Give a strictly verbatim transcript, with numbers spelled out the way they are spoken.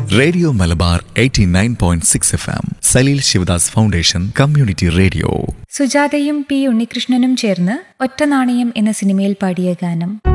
Radio Malabar eighty nine point six F M, Saleel Sivadas foundation community radio. സുജാതയും P ഉണ്ണികൃഷ്ണനും ചേർന്ന് ഒറ്റനാണയം എന്ന സിനിമയിൽ പാടിയ ഗാനം.